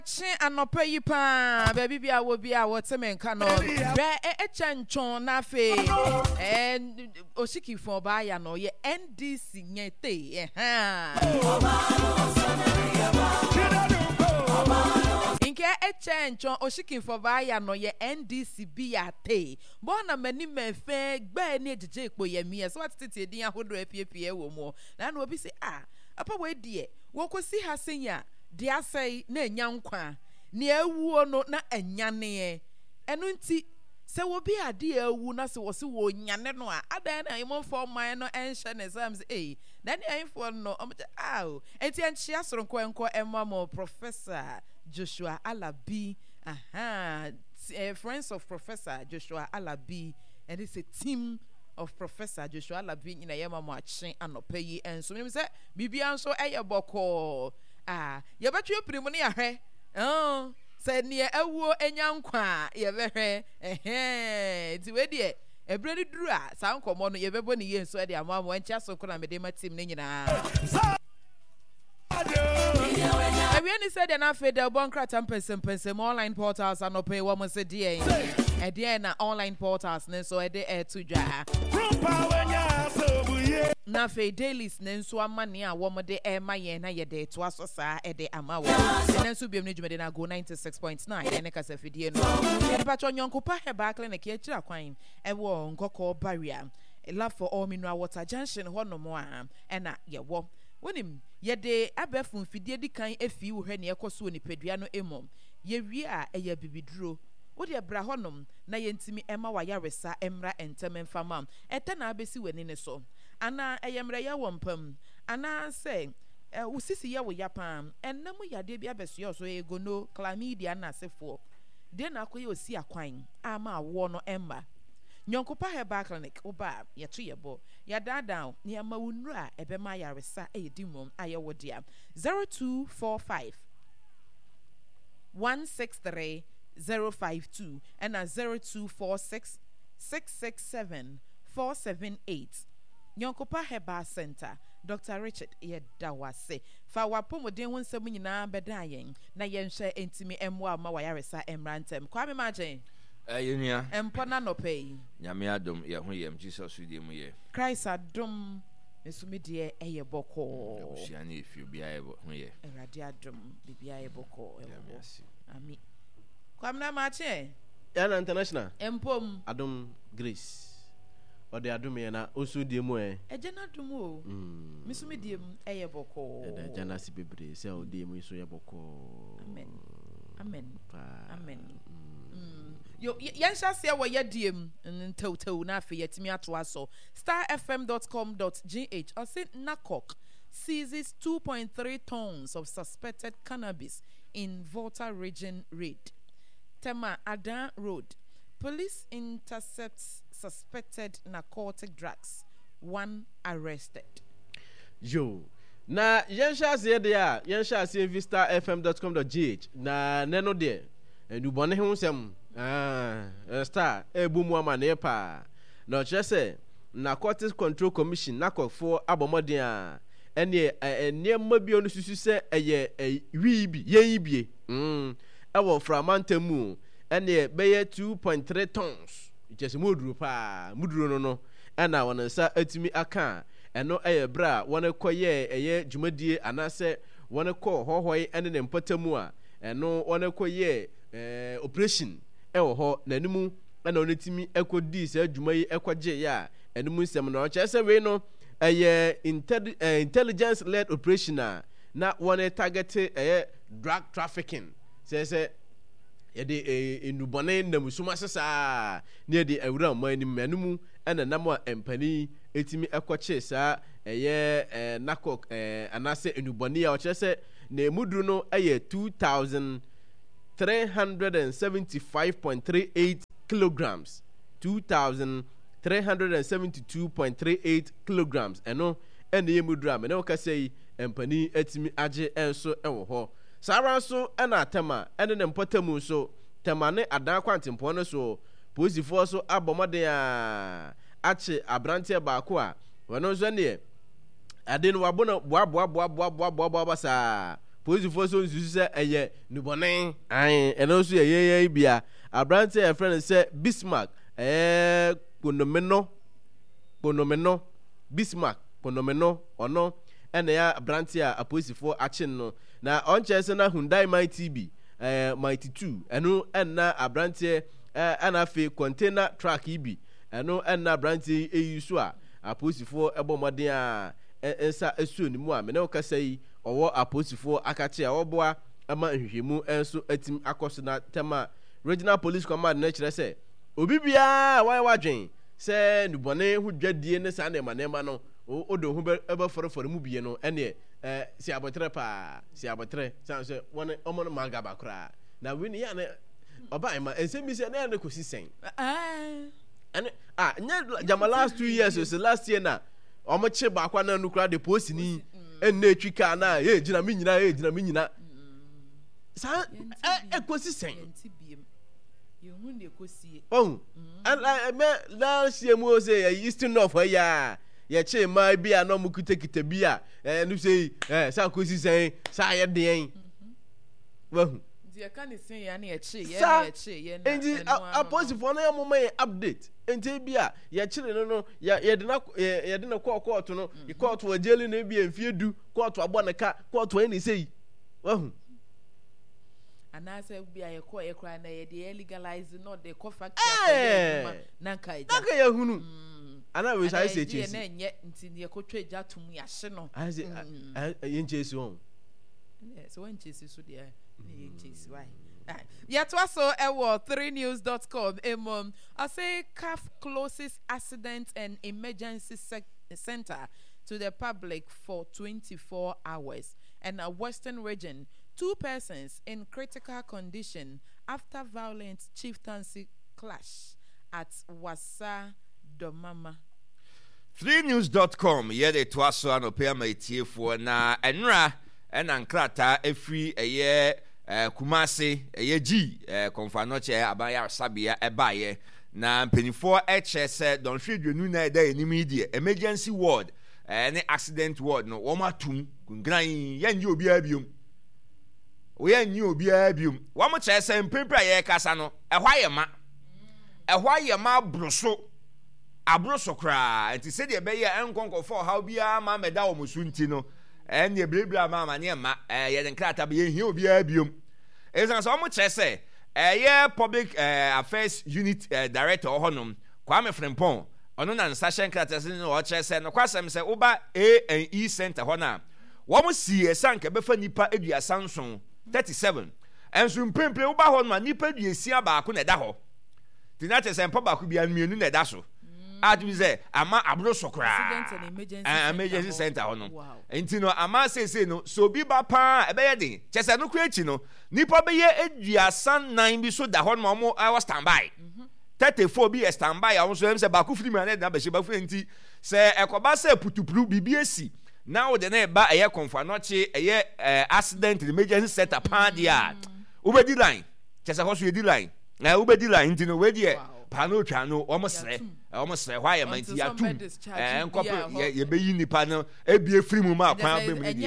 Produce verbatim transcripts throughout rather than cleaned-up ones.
Chin anope yi pa baby bia wo bia wo teme nka no be e chenchon na fe en osiki fo ba ya no ye N D C nyete eh ha inke e chenchon osiki fo ba ya no ye N D C bia te bo na mani mefe gba ni ejeje epo ye mi so what tete din ahodo apiepie wo mo na na obi say ah apa we die wo kosi ha senya dia say na enyankwa ne awuo no na anyane eno nti se wo bi ade awu na se wo se wo nyane no a adan na yemo for man no enhye ne exams eh na ne ayfo no o aw enti enchia soronko enko emamo Professor Joshua Alabi aha uh, friends of Professor Joshua Alabi, and it's a team of Professor Joshua Alabi in a yama marching and no pay and so me say bibia so eye boko ah ye betwe primoni ahwe oh say ne ewo enyankwa ye behwe eh ti we de ebre ni duru a sa nkomo no ye bebo ne ye nso de amamo encha so kona me de ma team ne nyina Everyone said that na fe the Bonkrat and person person online portals are no pay what must say and then na online portals ne so e dey air to dra na fe dailies ne so amane a wo mo de e ma ye na ye de to aso sa e de amawo ne so biem ne dwumade na go ninety-six point nine ene kasa fidie no e ba chonyon pa heba clinic e kira kwan e wo nkoko barrier love for all mineral water junction ho no mo a e na ye wo wonim ye de abefun fidie di kan efi wo hwe ne ekoso ni pedua no emom ye wi a eya bibiduro wo de bra honom na ye ntimi ema wa yaresa emra entem mfama eta na abesi weni ne so ana eyemra ya wompam ana se usisi ye wo yapam enam yade bia beso so ego no chlamydia na sefo de na akoye osi akwan ama awo no emma Nyonkopa Heba Clinic oba yetu yebo ya dada ni ama wunura ebema yaresa eyedimom ayewodia zero two four five one six three zero five two and a zero two four six six six seven four seven eight Nyonkopa Heba Center Doctor Richard Yedawase fa wapomoden wonsem nyina bedayen na yenhwe entimi emwa ma wayaresa emrantem kwa me magen Ayunia empona no pay nyame adom ye ho yem Jesus udie mu ye Christ adom mesumidie eye boko osia na efi obi aye ho ye erade adom bibia aye boko ami kwamna mache yana international empom adom grace ode adom ye na osudie mu e ejana adom o mesumidie eye boko ede jana si bebre se odie mu so ye boko amen amen amen yo yansha se wo yediem ntoto na afi yetimi ato aso star f m dot com dot g h or say Nakok seizes two point three tons of suspected cannabis in Volta region raid. Tema Adan Road, police intercepts suspected narcotic drugs, one arrested. Yo na yansha se de a yansha se star f m dot com dot g h na neno de endubone hu sem ah star ebumu amane pa na chese Narcotics Control Commission Nakok for abomoden a ene enema bi onu susu se eye wi bi yen bie mm e wo framantem ene beye two point three tons chese moduro pa muduro no no ena won nsa atimi aka eno eye bra won koye eye djumadie anase won ko hohoy ene ne mpatamu a eno won koye eh operation ewo ho nanimu na onetimi ekodi se adwuma yi ekwaje ya enimu nsem na ochese we no eye intelligence led operation na one target eye drug trafficking se se ye de enubone namusuma sesa ne de awura mani manimu ena nam empani etimi ekwache sa eye Nakok anase enubone ya ochese na emuduru no eye two thousand three hundred seventy-five point three eight kilograms two thousand three hundred seventy-two point three eight kilograms eno ene yemudura me ne okasei empani etimi age enso ewo ho sara so ena atema ene ne mpatamu so tema ne adan kwantempo no so posifo so abomode a ache abrante baako a wono so ne ade no wabona boa boa boa boa boa boa basa police force on say eye nubone an eno so ye ye bia abrante e friend say Bismarck eh konomeno konomeno Bismarck konomeno ono ene ya abrante a police for action no na on chese na Hyundai Mighty B eh Mighty two eno enna abrante eh ana fe container truck ibi eno enna abrante eyusu a aposifo ebomoden a ensa esuo ni mu a me ne okasa yi owo aposifo akache a oboa ama nhwehwemu enso atim akoso na tema regional police command na kire se obi bia wan wadwen se nubone hu dwadie ne sa na ma ne ma no odo hu ebe foroforo mu bie no ene eh si abotre pa si abotre san se won omo no manga bakra na we ni ya ne oba ma ense mi se na ne kosi sen ah and ah nya jama last two years so last year na omo che ba kwa na nukura de post ni en na twika na ye gina mi nyina ye gina mi nyina sa e kosi sen ye hu ne kosi oh and me last year mo say eastern of ya ye che ma bia no mukuta kita bia eh no say eh sa kosi sen sa ye den wahu dia kan sin ya na ye che ye na ye che ye na enti apostle na mo may update enti bia ye chire no no ye de na ye de na court no e court wa jeli na bia mfie du court abo na ka court wa ni sei wahu anase bia ye ko ye kra na ye de legalize no de co factory na ka ja na ka ye hunu ana we sai say chesi na nye nti ye ko tweja tum ya hye no ai say ye chesi on yes when chesi so de ye chesi why yet also ewo three news dot com emom I say C A F closes accident and emergency center to the public for twenty-four hours, and a western region two persons in critical condition after violent chieftaincy clash at Wasa Domama. three news dot com ye de to aso anope ma etiefo na enra ena nkrata efri eye Kumasi eyeji konfa no che abaya sabia ebaye na mpenifo eche se don hwedwenu na eda enimi die emergency ward ne accident ward no wo matum kungran yenye obi abiom wo yenye obi abiom wo mo che se mpempra ye kasa no ehwa ye ma ehwa ye ma broso abroso kra enti se de be ye enkonkofo how bia ma meda wo musunti no enye brebra ma ma ne ma ye den krata be ye hia obi abiom ezan so mo chese eh public uh, affairs unit uh, director honum Kwame Frimpong ono na nsashen krata se no o chese no kwasem se uba A and E center hona wo mo sie sanka be fa nipa eduasa nson thirty-seven enso mpempe uba honum nipa eduasia baako na da ho tinate se mpa baako bia nmienu na da so adu ze ama abro sokra accident and emergency uh, emergency center honum enti no ama se se no so bi ba pa e be ye den chese no kwa echi no nipa be ye eduasa nine bi so da honum omo I was standby thirty-four bi e standby a so em se baako firi ma na da be she ba fu enti se ekoba se putupuru bibi esi now de na ba eye konfa no che eye accident emergency center pa dia ubedi line chese ho so edi line na ubedi line enti no we die pano twa no omo sre omo sre hwa ye manti ya tum eh nkop ye be yi nipa no ebie firi mu ma kwan be mu ni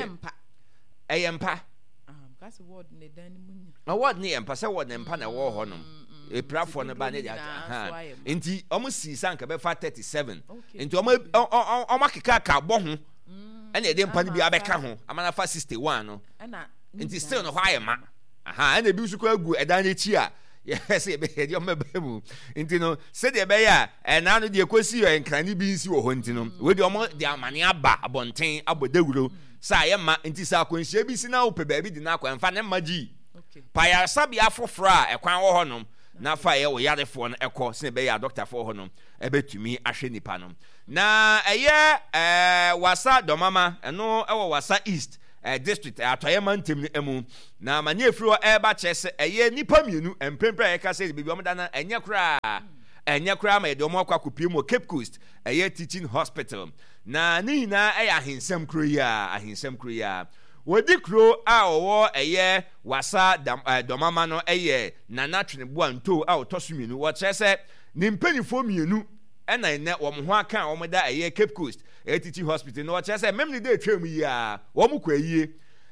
eye mpa kasi word ne dan mu a word ne mpa se word ne mpa na wo ho no e plafo ne ba ne dia ha enti omo si sanka be fa thirty-seven enti omo omo keka ka bo ho ene e de mpa ne bi abeka ho amana fa sixty-one no enti still no hwa ye ma aha ene bi su ko agu edan echi a yes e be de omo be mu enti no se de be ya e na no de ekosi yo enkrani bi nsi wo ho enti no we de omo de amane aba abonten abodawuro sa ye ma enti sa akwanhia bi si na wo pe ba bi di na akwan fa ne magi pa ya sabia fofora e kwan wo ho no na fa ye wo yarefo no ekọ se be ya doctor fo ho no e betumi ahwe nipa no na eye eh Wasa Domama eno e wo Wasa East eh district atoye mantem ni emu na manye firo e ba chese eye nipa mienu empempra ye ka se bibi omda na enye kra enye kra ma de omo akwa kopie mo Cape Coast eye teaching hospital na ni na eye ahensem kro ya ahensem kro ya wodi kro a owo eye Wasa Domama no eye nana twene bo anto a otoso mienu wo chese ni mpanifo mienu ena ene wo mo ho aka wo mo da eye Cape Coast eye teaching hospital no wo chese memni dey twem yi a wo mo kwa yie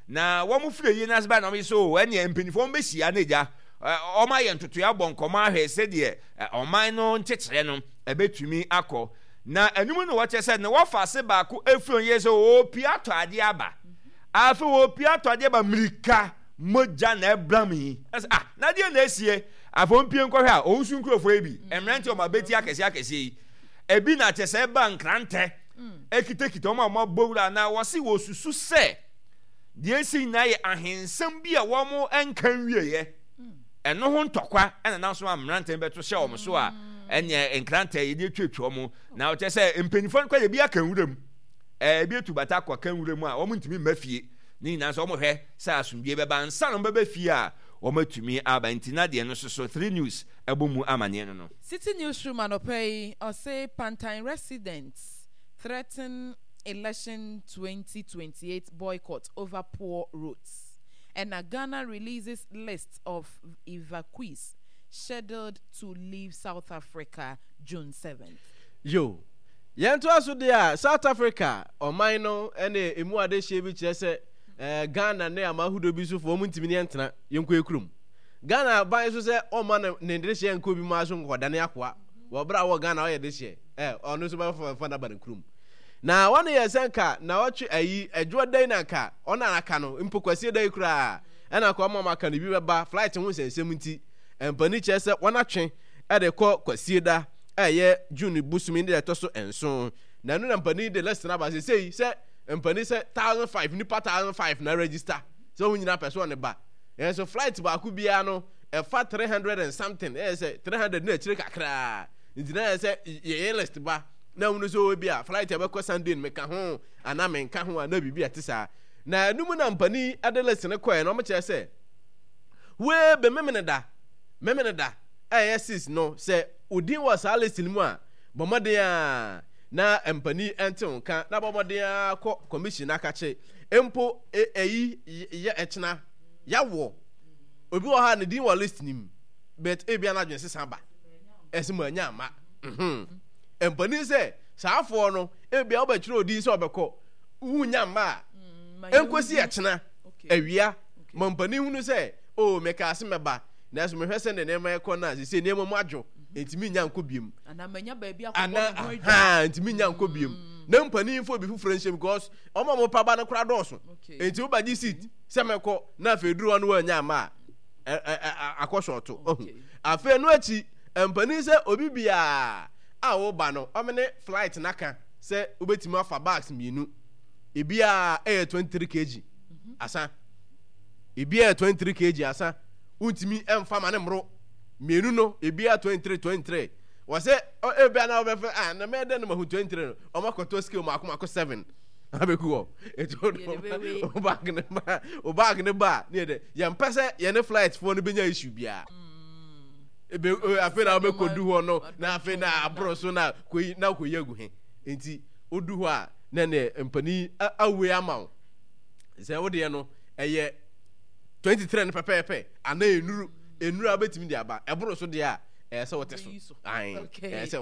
na wɔn firi yi n'ase ba na wɔn so ɛnna mpanyinfoɔ mbɛhyia n'agya ɔmo ayɛ ntotoa bɔ nkɔmɔ ahwɛ sɛdeɛ ɔman no nkyekyere no ɛbɛtumi akɔ na ɛnum no wɔkyɛ sɛ na wɔfa ase baako efiri yɛ sɛ wɔɔpi atɔ adeɛ aba afei wɔɔpi atɔ adeɛ aba mirika mogya na ɛbram yi ɛsɛ ah n'adeɛ na esie afɔ mpie nkɔhwɛ a owusu nkurɔfoɔ yi bi mmeranteɛ ɔmo abɛti akɛseɛ akɛseɛ yi ebi na kyɛ sɛ ɛba nkrantɛ ekitekite ɔmo a ɔmo abɔ wura na wɔsi wɔsusu sɛ deɛ esi nyinaa yɛ ahensɛm bi a wɔn nka nwieɛ ɛno ho ntɔkwa ɛna nanso a mmeranteɛ bɛto hyɛ wɔn so a ɛnyɛ nkrantɛ yi de twetwa wɔn na ɔkyɛ sɛ mpanyinfoɔ no kɔ yɛ bi aka nwura mu ɛɛ ebi etu bata akɔ aka nwura mu a wɔn ntumi mma fie ne nyinaa nso wɔn hwɛ sɛ asomdue bɛba nsa na wɔn bɛba fie a wɔn atumi aba nti na deɛ no soso three news ɛbɔ mu amaneɛ no no. City newsroom anɔpɛ yi ɔsɛ Pantan residents threaten election twenty twenty-eight boycott over poor roads. And Ghana releases list of evacuees scheduled to leave South Africa June seventh. Yo, yɛnto aso deɛ South Africa ɔman no ɛne emu ade hyɛ bi kyerɛ sɛ Ghana ne amahudo bi so fo mu ntimi ne ntena yɛnkɔ ekurum. Ghana ban so sɛ ɔma ne ndere hyɛ nkɔ bi ma so nkɔdane akoa. Wɔ bra wɔ Ghana ɔyɛ de hyɛ. Eh, ɔno so ba fa fa na ba ne kurum. Na wɔn yɛ sɛnka na wɔtwe ayi adwo dan na ka ɔna aka no mpokwasi dan kura ɛna kɔ ɔma maka no bi bɛba flight ho sɛnsɛm nti mpani kyerɛ sɛ wɔn atwe ɛde kɔ kwasi da ɛyɛ June busumi de ɛtɔ so enso na no na mpani de list na ba sɛ sɛ sɛ mpani sɛ one thousand five nipa one thousand five na register sɛ wɔn nyina pɛ so ne ba ɛn so flight baako bia no ɛfa three hundred and something ɛyɛ sɛ three hundred na akyire kakra nti na ɛyɛ sɛ yɛ list ba na unu so bi a flight abɛkɔ Sunday me ka ho ana me nka ho ana bibi ate saa na enum na mpani adelesi ne kɔɛ na ɔmo kyerɛ sɛ we be memene da memene da ɛyɛ sis no sɛ odin wɔ saa list mu a bɔmɔden a na mpani ɛnte nka na bɔmɔden a kɔ commission akakye empo eyi yɛ ɛkyena yawɔ obi wɔ ha ne din wɔ list nim but ebi ana adwene sesa ba ɛsɛ mu anya ama mhm mpani sɛ saafoɔ no ebia wobɛkyerɛ odi sɛ ɔbɛkɔ wunya mma a enkosi ɛkyena awia ma mpani hunu sɛ o meka ase mɛba na so mehwɛ sɛ ne nneɛma ɛkɔ na sɛ nneɛma mu adwo ntimi nya nkɔ biem ana manya baabi akɔ ho ha ntimi nya nkɔ biem na mpani fo bi fufure nhyem because ɔma mo pa ba no kora dɔɔso enti wo bagye seat sɛ mɛkɔ na afei duru ɔno wanya ama a akɔ shorto afei no akyi mpani sɛ obi bia a wo ba no ɔmene flight naka sɛ wobɛtumi afa bags mienu ebia ɛyɛ twenty-three kilograms asa ebia twenty-three kilograms asa untimi ɛmfa ma ne mro mienu no ebia twenty-three twenty-three wɔsɛ ebia na wɔbɛfɛ ah na mɛdɛ no mahu twenty-three no ɔmakɔtɔ scale mako mako seven abeku wɔ eto o bag ne ba o bag ne ba ne de yɛmpɛ sɛ yɛne flight fo no benya issue bia ebe afi na obeko du ho no na afi na abro so na koyi na koyi agu he enti odu ho a na ne mpani awe amaw sɛ wo de no ɛyɛ twenty-three ne pepepe ana enuru enuru abetimi de aba ɛbro so de a ɛsɛ wote so ai ɛsɛ